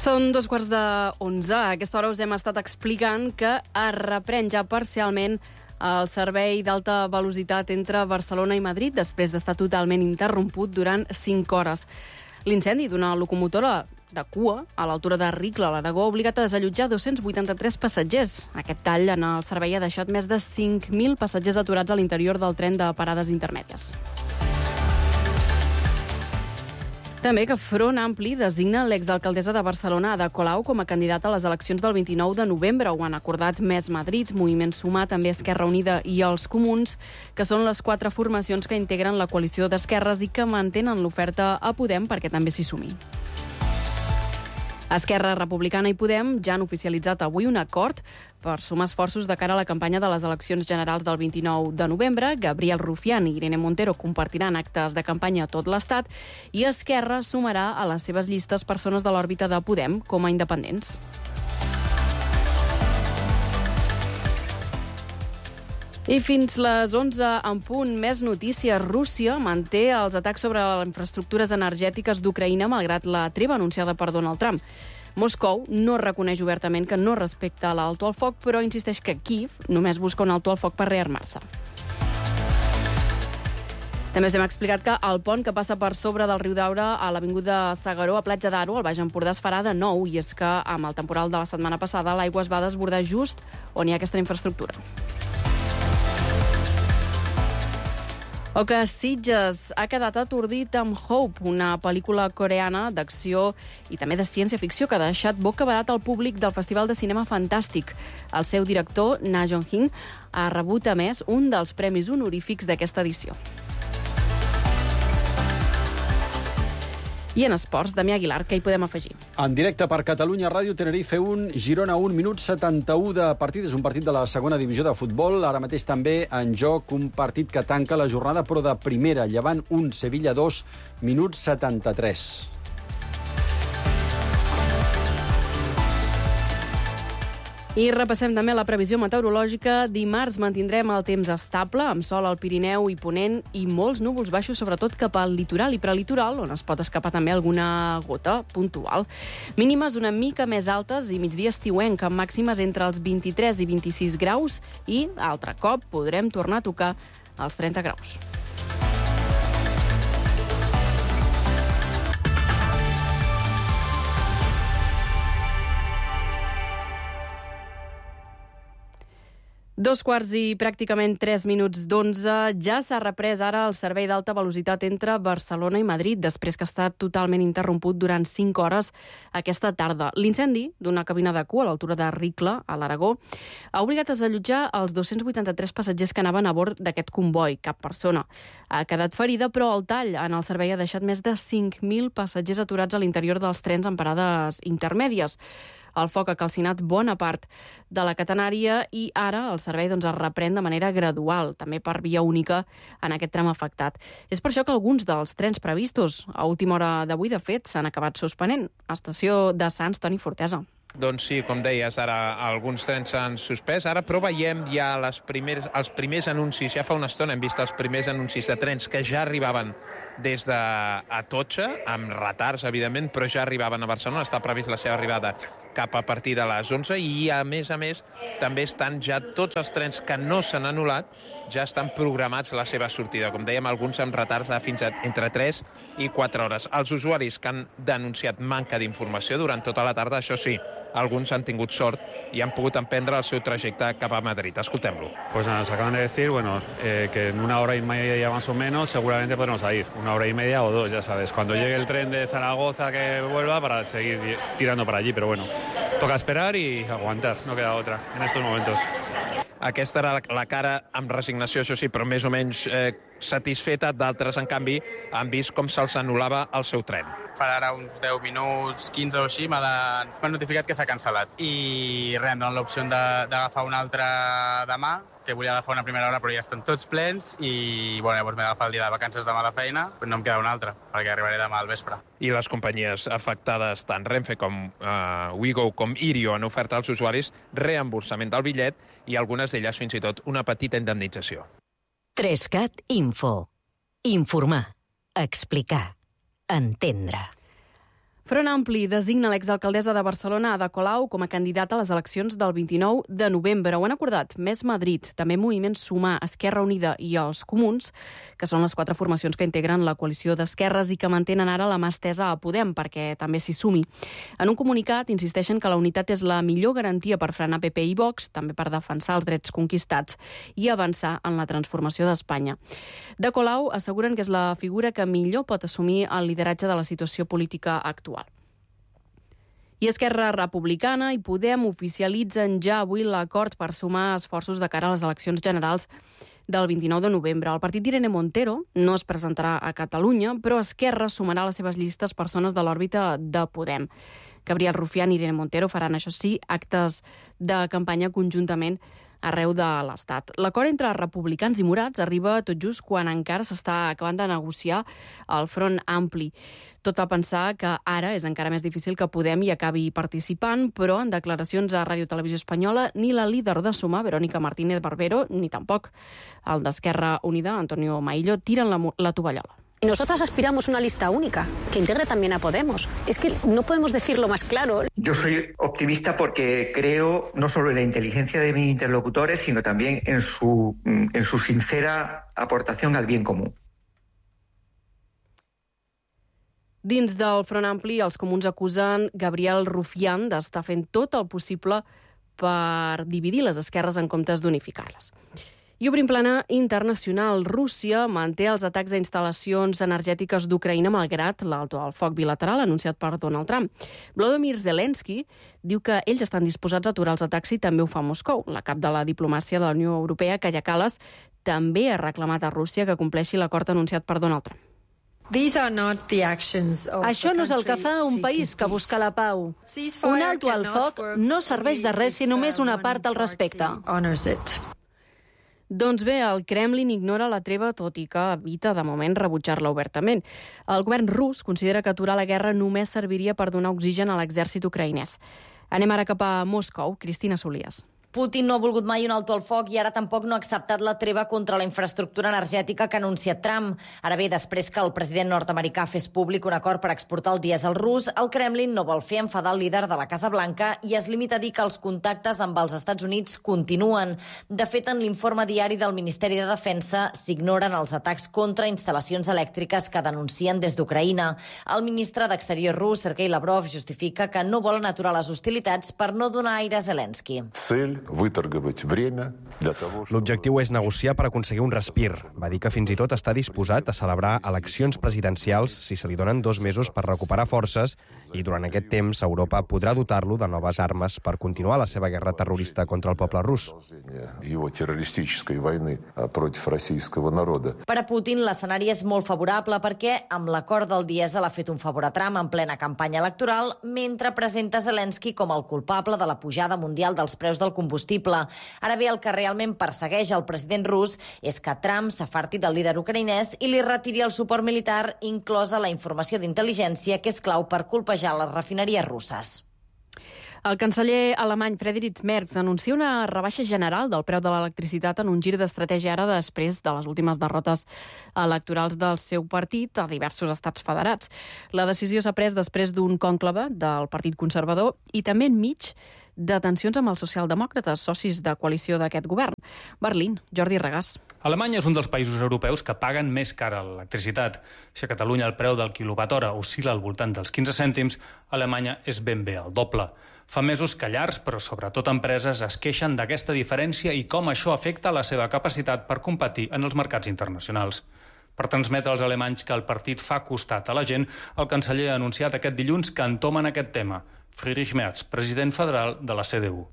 Són 11:15. A aquesta hora us hem estat explicant que es reprèn ja parcialment el servei d'alta velocitat entre Barcelona i Madrid després d'estar totalment interromput durant 5 hores. L'incendi d'una locomotora de cua a l'altura de Ricla, a l'Aragó, ha obligat a desallotjar 283 passatgers. Aquest tall en el servei ha deixat més de 5.000 passatgers aturats a l'interior del tren de parades intermèdies. També que Front Ampli designa l'exalcaldessa de Barcelona, Ada Colau, com a candidata a les eleccions del 29 de novembre. Ho han acordat Més Madrid, Moviment Sumar, també Esquerra Unida i els Comuns, que són les 4 formacions que integren la coalició d'esquerres i que mantenen l'oferta a Podem perquè també s'hi sumi. Esquerra Republicana i Podem ja han oficialitzat avui un acord per sumar esforços de cara a la campanya de les eleccions generals del 29 de novembre. Gabriel Rufián i Irene Montero compartiran actes de campanya a tot l'Estat i Esquerra sumarà a les seves llistes persones de l'òrbita de Podem com a independents. I fins les 11 en punt, més notícies. Rússia manté els atacs sobre les infraestructures energètiques d'Ucraïna malgrat la treva anunciada per Donald Trump. Moscou no reconeix obertament que no respecta l'alto al foc, però insisteix que Kíev només busca un alto al foc per rearmar-se. També us hem explicat que el pont que passa per sobre del riu Daura a l'avinguda S'Agaró, a Platja d'Aro, al Baix Empordà, es farà de nou, i és que amb el temporal de la setmana passada l'aigua es va desbordar just on hi ha aquesta infraestructura. O que Sitges ha quedat atordit amb Hope, una pel·lícula coreana d'acció i també de ciència-ficció que ha deixat bocabadat al públic del Festival de Cinema Fantàstic. El seu director, Na Jong-hin, ha rebut, a més, un dels premis honorífics d'aquesta edició. I en esports, Damià Aguilar, què hi podem afegir? En directe per Catalunya Ràdio, Tenerife 1, Girona 1, minut 71 de partit. És un partit de la segona divisió de futbol. Ara mateix també en joc un partit que tanca la jornada, però de primera. Llevant 1, Sevilla 2, minut 73. I repassem també la previsió meteorològica. Dimarts mantindrem el temps estable, amb sol al Pirineu i Ponent i molts núvols baixos, sobretot cap al litoral i prelitoral, on es pot escapar també alguna gota puntual. Mínimes una mica més altes i migdia estiuenc, amb màximes entre els 23 i 26 graus i, altre cop, podrem tornar a tocar els 30 graus. Dos quarts i pràcticament 3 minuts d'11. Ja s'ha reprès ara el servei d'alta velocitat entre Barcelona i Madrid, després que ha estat totalment interromput durant 5 hores aquesta tarda. L'incendi d'una cabina de cua a l'altura de Ricla, a l'Aragó, ha obligat a desallotjar els 283 passatgers que anaven a bord d'aquest comboi. Cap persona ha quedat ferida, però el tall en el servei ha deixat més de 5.000 passatgers aturats a l'interior dels trens en parades intermèdies. El foc ha calcinat bona part de la catenària i ara el servei es reprèn de manera gradual, també per via única en aquest tram afectat. És per això que alguns dels trens previstos a última hora d'avui, de fet, s'han acabat suspenent. Estació de Sants, Toni Fortesa. Doncs sí, com deies, ara alguns trens s'han suspès, ara però veiem ja els primers anuncis, ja fa una estona hem vist els primers anuncis de trens que ja arribaven des d'Atocha, amb retards, evidentment, però ja arribaven a Barcelona, està previst la seva arribada cap a partir de les 11 i, a més, també estan ja tots els trens que no s'han anul·lat, ja estan programats la seva sortida. Com dèiem, alguns amb retards de fins a entre 3 i 4 hores. Els usuaris que han denunciat manca d'informació durant tota la tarda, això sí, alguns han tingut sort y han pogut emprendre el seu trajecte cap a Madrid. Escoltem-lo. Pues nada, nos acaban de decir, que en 1 hora y media más o menos seguramente podremos salir. 1 hora y media o 2, ya sabes. Cuando llegue el tren de Zaragoza que vuelva para seguir tirando para allí, pero bueno, toca esperar y aguantar, no queda otra en estos momentos. Aquesta era la cara amb resignació, això sí, però més o menys satisfeta. D'altres, en canvi, han vist com se'ls anul·lava el seu tren. Fa ara uns 10 minuts, 15 o així, m'han notificat que s'ha cancel·lat. I res, em donen l'opció d'agafar un altre demà, que volia agafar una primera hora, però ja estan tots plens, i llavors m'he d'agafar el dia de vacances demà de feina, però no em queda un altre, perquè arribaré demà al vespre. I les companyies afectades, tant Renfe com Ouigo com Irio, han ofert als usuaris reemborsament del bitllet i algunes d'elles fins i tot una petita indemnització. 3CAT Info. Informar. Explicar. Entendre. Front Ampli designa l'exalcaldessa de Barcelona, Ada Colau, com a candidata a les eleccions del 29 de novembre. Ho han acordat Més Madrid, també Moviment Sumar, Esquerra Unida i els Comuns, que són les 4 formacions que integren la coalició d'esquerres i que mantenen ara la mà estesa a Podem, perquè també s'hi sumi. En un comunicat insisteixen que la unitat és la millor garantia per frenar PP i Vox, també per defensar els drets conquistats i avançar en la transformació d'Espanya. De Colau asseguren que és la figura que millor pot assumir el lideratge de la situació política actual. I Esquerra Republicana i Podem oficialitzen ja avui l'acord per sumar esforços de cara a les eleccions generals del 29 de novembre. El partit d'Irene Montero no es presentarà a Catalunya, però Esquerra sumarà a les seves llistes persones de l'òrbita de Podem. Gabriel Rufián i Irene Montero faran, això sí, actes de campanya conjuntament arreu de l'Estat. L'acord entre republicans i morats arriba tot just quan encara s'està acabant de negociar el Front Ampli. Tot a pensar que ara és encara més difícil que Podem hi acabi participant, però en declaracions a Ràdio Televisió Espanyola ni la líder de Sumar, Verónica Martínez Barbero, ni tampoc el d'Esquerra Unida, Antonio Maillo, tiren la tovallola. Y nosotras aspiramos a una lista única, que integre también a Podemos. Es que no podemos decirlo más claro. Yo soy optimista porque creo no solo en la inteligencia de mis interlocutores, sino también en su sincera aportación al bien común. Dins del Front Ampli, els comuns acusen Gabriel Rufián d'estar fent tot el possible per dividir les esquerres en comptes d'unificar-les. I obrim plana internacional. Rússia manté els atacs a instal·lacions energètiques d'Ucraïna malgrat l'alto al foc bilateral anunciat per Donald Trump. Volodymyr Zelensky diu que ells estan disposats a aturar els atacs i també ho fa Moscou. La cap de la diplomàcia de la Unió Europea, Kaja Kallas, també ha reclamat a Rússia que compleixi l'acord anunciat per Donald Trump. Això no és el que fa un país que busca la pau. Un alto al foc no serveix de res si només una part al respecte. Doncs bé, el Kremlin ignora la treva, tot i que evita, de moment, rebutjar-la obertament. El govern rus considera que aturar la guerra només serviria per donar oxigen a l'exèrcit ucraïnès. Anem ara cap a Moscou. Cristina Solias. Putin no ha volgut mai un alto al foc i ara tampoc no ha acceptat la treva contra la infraestructura energètica que ha anunciat Trump. Ara bé, després que el president nord-americà fes públic un acord per exportar el dièsel rus, el Kremlin no vol fer enfadar el líder de la Casa Blanca i es limita a dir que els contactes amb els Estats Units continuen. De fet, en l'informe diari del Ministeri de Defensa s'ignoren els atacs contra instal·lacions elèctriques que denuncien des d'Ucraïna. El ministre d'Exterior rus, Sergei Lavrov, justifica que no volen aturar les hostilitats per no donar aire a Zelensky. L'objectiu és negociar per aconseguir un respir. Va dir que fins i tot està disposat a celebrar eleccions presidencials si se li donen 2 mesos per recuperar forces i durant aquest temps Europa podrà dotar-lo de noves armes per continuar la seva guerra terrorista contra el poble rus. Per a Putin l'escenari és molt favorable perquè amb l'acord del dièsel ha fet un favor a Trump en plena campanya electoral mentre presenta Zelensky com el culpable de la pujada mundial dels preus del combustible. Ara bé, el que realment persegueix el president rus és que Trump s'afarti del líder ucraïnès i li retiri el suport militar, inclosa la informació d'intel·ligència, que és clau per colpejar les refineries russes. El canceller alemany Friedrich Merz anuncia una rebaixa general del preu de l'electricitat en un gir d'estratègia ara després de les últimes derrotes electorals del seu partit a diversos estats federats. La decisió s'ha pres després d'un cònclave del Partit Conservador i també enmig de tensions amb els socialdemòcrates, socis de coalició d'aquest govern. Berlín, Jordi Regàs. Alemanya és un dels països europeus que paguen més cara l'electricitat. Si a Catalunya el preu del quilowatt-hora oscil·la al voltant dels 15 cèntims, a Alemanya és ben bé el doble. Fa mesos que llars, però sobretot empreses, es queixen d'aquesta diferència i com això afecta la seva capacitat per competir en els mercats internacionals. Per transmetre als alemanys que el partit fa costat a la gent, el canceller ha anunciat aquest dilluns que entomen aquest tema. Friedrich Merz, president federal de la CDU.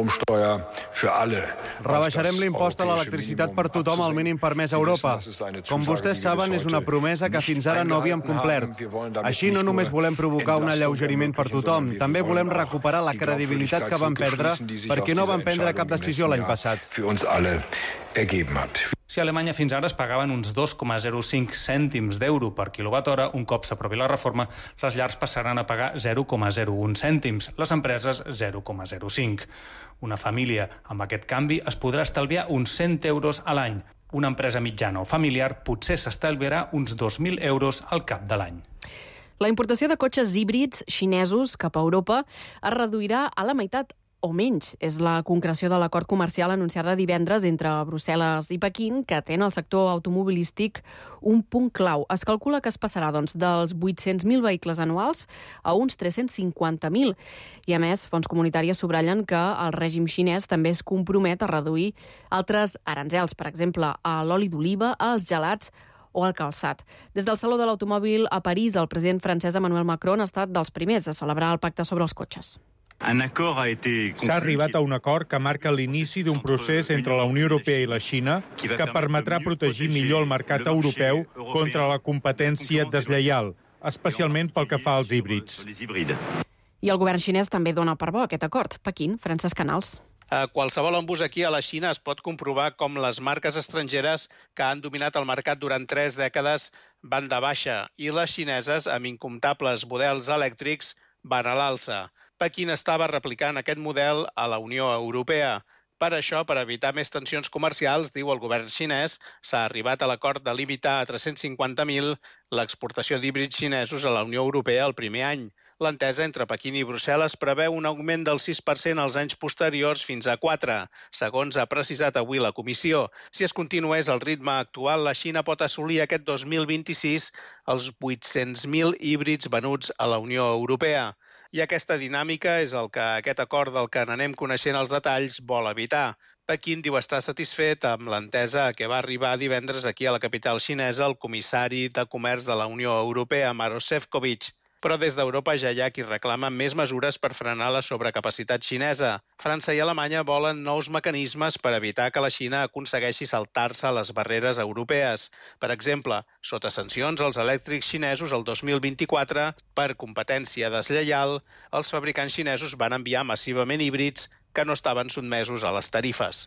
Rebaixarem l'impost a l'electricitat per tothom al mínim permès a Europa. Com vostès saben, és una promesa que fins ara no havíem complert. Així no només volem provocar un alleugeriment per tothom, també volem recuperar la credibilitat que vam perdre perquè no vam prendre cap decisió l'any passat. Si a Alemanya fins ara es pagaven uns 2,05 cèntims d'euro per quilowatt-hora, un cop s'aprovi la reforma, les llars passaran a pagar 0,01 cèntims, les empreses 0,05. Una família amb aquest canvi es podrà estalviar uns 100 euros a l'any. Una empresa mitjana o familiar potser s'estalviarà uns 2.000 euros al cap de l'any. La importació de cotxes híbrids xinesos cap a Europa es reduirà a la meitat o menys. És la concreció de l'acord comercial anunciada divendres entre Brussel·les i Pequín, que té en el sector automobilístic un punt clau. Es calcula que es passarà dels 800.000 vehicles anuals a uns 350.000. I a més, fons comunitàries subratllen que el règim xinès també es compromet a reduir altres aranzels, per exemple, a l'oli d'oliva, als gelats o al calçat. Des del Saló de l'Automòbil a París, el president francès Emmanuel Macron ha estat dels primers a celebrar el pacte sobre els cotxes. S'ha arribat a un acord que marca l'inici d'un procés entre la Unió Europea i la Xina que permetrà protegir millor el mercat europeu contra la competència deslleial, especialment pel que fa als híbrids. I el govern xinès també dona per bo aquest acord. Pequín, Francesc Canals. A qualsevol embús aquí a la Xina es pot comprovar com les marques estrangeres que han dominat el mercat durant 3 dècades van de baixa i les xineses, amb incomptables models elèctrics, van a l'alça. Pequín estava replicant aquest model a la Unió Europea. Per això, per evitar més tensions comercials, diu el govern xinès, s'ha arribat a l'acord de limitar a 350.000 l'exportació d'híbrids xinesos a la Unió Europea el primer any. L'entesa entre Pequín i Brussel·les preveu un augment del 6% als anys posteriors fins a 4%, segons ha precisat avui la Comissió. Si es continués el ritme actual, la Xina pot assolir aquest 2026 els 800.000 híbrids venuts a la Unió Europea. I aquesta dinàmica és el que aquest acord del que n'anem coneixent els detalls vol evitar. Pequín diu estar satisfet amb l'entesa a què va arribar divendres aquí a la capital xinesa el comissari de Comerç de la Unió Europea, Maroš Šefčovič. Però des d'Europa ja hi ha qui reclama més mesures per frenar la sobrecapacitat xinesa. França i Alemanya volen nous mecanismes per evitar que la Xina aconsegueixi saltar-se les barreres europees. Per exemple, sota sancions als elèctrics xinesos el 2024, per competència deslleial, els fabricants xinesos van enviar massivament híbrids que no estaven sotmesos a les tarifes.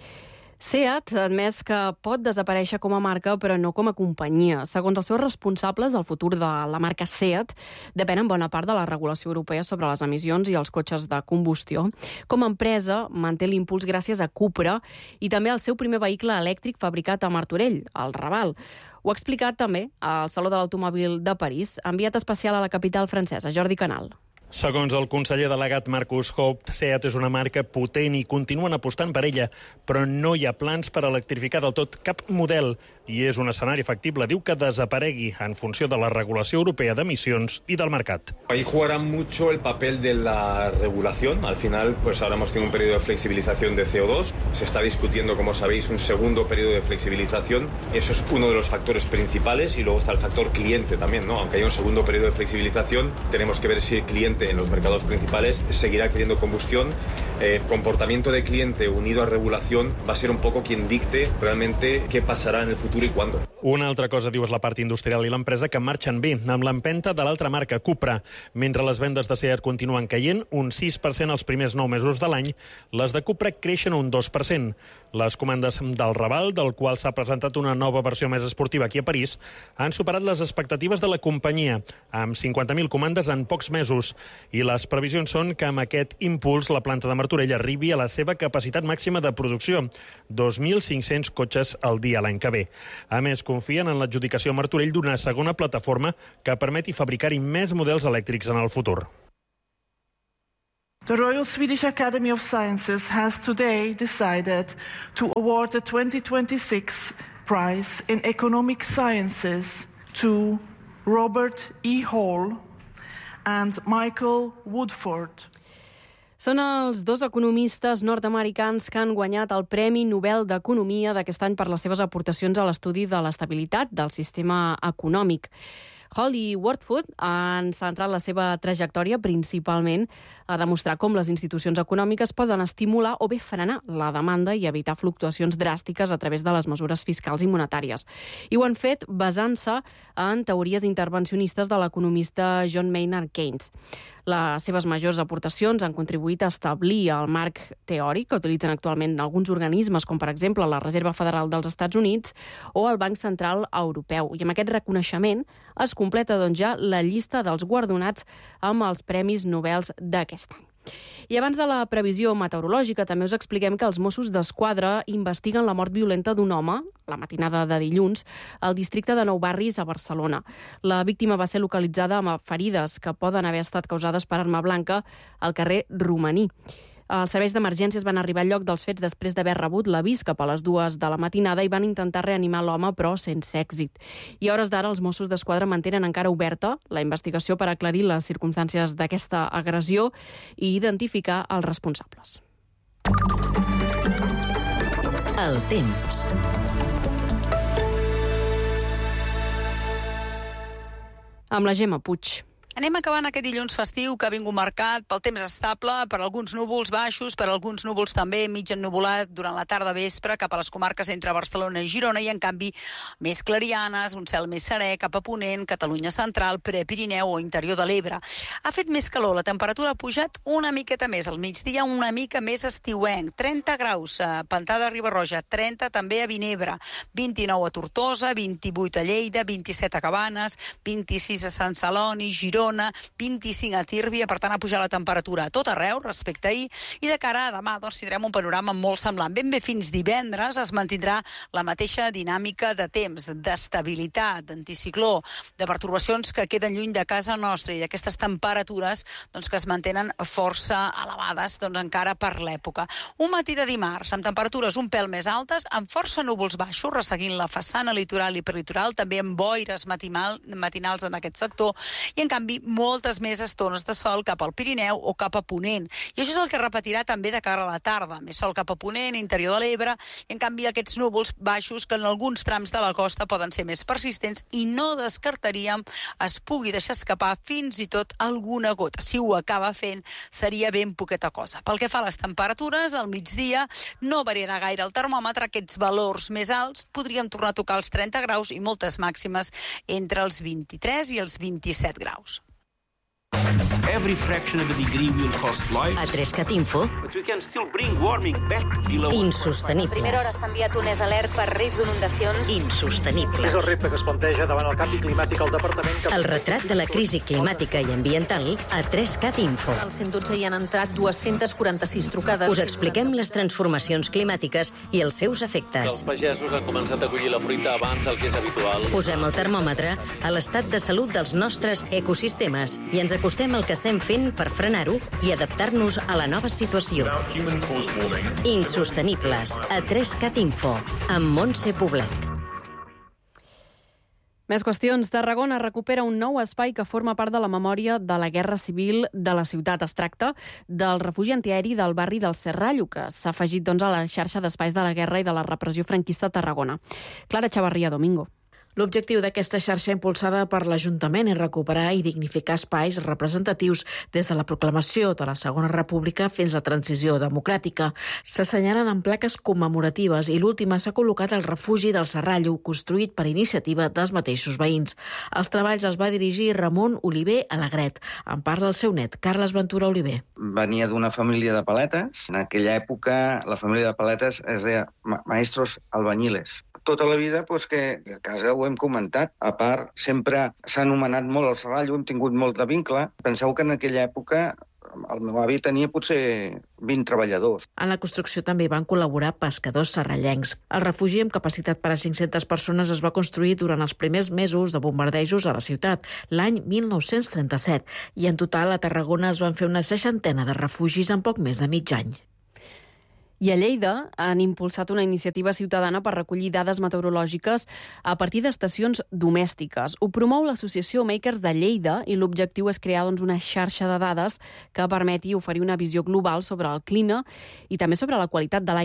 SEAT ha admès que pot desaparèixer com a marca, però no com a companyia. Segons els seus responsables, el futur de la marca SEAT depèn en bona part de la regulació europea sobre les emissions i els cotxes de combustió. Com a empresa, manté l'impuls gràcies a Cupra i també al seu primer vehicle elèctric fabricat a Martorell, el Raval. Ho ha explicat també al Saló de l'Automòbil de París, enviat especial a la capital francesa, Jordi Canal. Segons el conseller delegat Marcus Haupt, SEAT és una marca potent i continuen apostant per ella, però no hi ha plans per electrificar del tot cap model i és un escenari factible, diu, que desaparegui en funció de la regulació europea d'emissions i del mercat. Ahí jugará mucho el papel de la regulación. Al final, pues ahora hemos tenido un periodo de flexibilización de CO2. Se está discutiendo, como sabéis, un segundo periodo de flexibilización. Eso es uno de los factores principales y luego está el factor cliente también, ¿no? Aunque haya un segundo periodo de flexibilización, tenemos que ver si el cliente en los mercados principales seguirá queriendo combustión. Comportamiento de cliente unido a regulación va a ser un poco quien dicte realmente qué pasará en el futuro i quando. Una altra cosa, diu, és la part industrial i l'empresa que marxen bé, amb l'empenta de l'altra marca, Cupra. Mentre les vendes de SEAT continuen caient, un 6% els primers 9 mesos de l'any, les de Cupra creixen un 2%. Les comandes del Raval, del qual s'ha presentat una nova versió més esportiva aquí a París, han superat les expectatives de la companyia, amb 50.000 comandes en pocs mesos. I les previsions són que amb aquest impuls la planta de Martorell arribi a la seva capacitat màxima de producció, 2.500 cotxes al dia l'any que ve. A més, confien en l'adjudicació a Martorell d'una segona plataforma que permeti fabricar-hi més models elèctrics en el futur. The Royal Swedish Academy of Sciences has today decided to award the 2026 prize in economic sciences to Robert E. Hall and Michael Woodford. Són els dos economistes nord-americans que han guanyat el Premi Nobel d'Economia d'aquest any per les seves aportacions a l'estudi de l'estabilitat del sistema econòmic. Hall i Woodford han centrat la seva trajectòria principalment a demostrar com les institucions econòmiques poden estimular o bé frenar la demanda i evitar fluctuacions dràstiques a través de les mesures fiscals i monetàries. I ho han fet basant-se en teories intervencionistes de l'economista John Maynard Keynes. Les seves majors aportacions han contribuït a establir el marc teòric que utilitzen actualment alguns organismes, com per exemple la Reserva Federal dels Estats Units o el Banc Central Europeu. I amb aquest reconeixement es completa ja la llista dels guardonats amb els Premis Nobel d'aquest any. I abans de la previsió meteorològica, també us expliquem que els Mossos d'Esquadra investiguen la mort violenta d'un home, la matinada de dilluns, al districte de Nou Barris, a Barcelona. La víctima va ser localitzada amb ferides que poden haver estat causades per arma blanca al carrer Romaní. Els serveis d'emergències van arribar al lloc dels fets després d'haver rebut l'avís cap a les 2 de la matinada i van intentar reanimar l'home, però sense èxit. I a hores d'ara els Mossos d'Esquadra mantenen encara oberta la investigació per aclarir les circumstàncies d'aquesta agressió i identificar els responsables. El temps. Amb la Gemma Puig. Anem acabant aquest dilluns festiu que ha vingut marcat pel temps estable, per alguns núvols baixos, per alguns núvols també mig ennuvolat durant la tarda vespre cap a les comarques entre Barcelona i Girona i, en canvi, més clarianes, un cel més serè cap a Ponent, Catalunya central, Prepirineu o interior de l'Ebre. Ha fet més calor, la temperatura ha pujat una miqueta més, al migdia una mica més estiuenc, 30 graus a Pantà de Riba-roja, 30 també a Vinebre, 29 a Tortosa, 28 a Lleida, 27 a Cabanes, 26 a Sant Celoni, Girona, 25 a Tírvia, per tant ha pujat la temperatura a tot arreu respecte a ahir, i de cara a demà doncs, tindrem un panorama molt semblant. Ben bé fins divendres es mantindrà la mateixa dinàmica de temps, d'estabilitat, d'anticicló, de pertorbacions que queden lluny de casa nostra i d'aquestes temperatures doncs, que es mantenen força elevades doncs, encara per l'època. Un matí de dimarts amb temperatures un pèl més altes, amb força núvols baixos, resseguint la façana litoral i prelitoral, també amb boires matinals en aquest sector, i en canvi moltes més estones de sol cap al Pirineu o cap a Ponent. I això és el que repetirà també de cara a la tarda. Més sol cap a Ponent, interior de l'Ebre, i en canvi aquests núvols baixos que en alguns trams de la costa poden ser més persistents i no descartaríem es pugui deixar escapar fins i tot alguna gota. Si ho acaba fent, seria ben poqueta cosa. Pel que fa a les temperatures, al migdia no variarà gaire el termòmetre, aquests valors més alts podríem tornar a tocar els 30 graus i moltes màximes entre els 23 i els 27 graus. Every fraction of a degree will cost lives. A 3CAT Info. But we can still bring warming back below. Insostenibles. A primera hora s'ha enviat un alert per risc d'inundacions. Insostenibles. És el repte que es planteja davant el canvi climàtic al departament. El retrat de la crisi climàtica i ambiental a 3CAT Info. Al 112 hi han entrat 246 trucades. Us expliquem les transformacions climàtiques i els seus efectes. Els pagesos han començat a collir la fruita abans del que és habitual. Posem el termòmetre a l'estat de salut dels nostres ecosistemes i ens acostem al que estem fent per frenar-ho i adaptar-nos a la nova situació. Insostenibles, a 3CAT Info, amb Montse Poblet. Més qüestions. Tarragona recupera un nou espai que forma part de la memòria de la Guerra Civil de la ciutat. Es tracta del refugi antiaeri del barri del Serrallo, que s'ha afegit a la xarxa d'espais de la guerra i de la repressió franquista a Tarragona. Clara Chavarría Domingo. L'objectiu d'aquesta xarxa impulsada per l'Ajuntament és recuperar i dignificar espais representatius des de la proclamació de la Segona República fins a la transició democràtica. S'assenyalen amb plaques commemoratives i l'última s'ha col·locat al refugi del Serrallo, construït per iniciativa dels mateixos veïns. Els treballs els va dirigir Ramon Oliver Alegret. En parla el seu net, Carles Ventura Oliver. Venia d'una família de paletes. En aquella època la família de paletes es deia maestros albañiles. Tota la vida, que a casa ho hem comentat. A part, sempre s'ha anomenat molt el Serrallo, hem tingut molt de vincle. Penseu que en aquella època el meu avi tenia potser 20 treballadors. En la construcció també van col·laborar pescadors serrallencs. El refugi amb capacitat per a 500 persones es va construir durant els primers mesos de bombardejos a la ciutat, l'any 1937, i en total a Tarragona es van fer una 60 de refugis en poc més de mig any. I a Lleida han impulsat una iniciativa ciutadana per recollir dades meteorològiques a partir d'estacions domèstiques. Ho promou l'associació Makers de Lleida i l'objectiu és crear una xarxa de dades que permeti oferir una visió global sobre el clima i també sobre la qualitat de l'aire